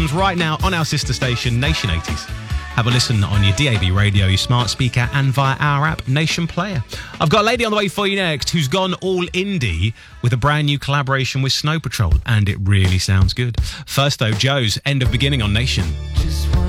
right now on our sister station, Nation 80s. Have a listen on your DAB radio, your smart speaker, and via our app, Nation Player. I've got a lady on the way for you next who's gone all indie with a brand new collaboration with Snow Patrol, and it really sounds good. First, though, Joe's End of Beginning on Nation. Just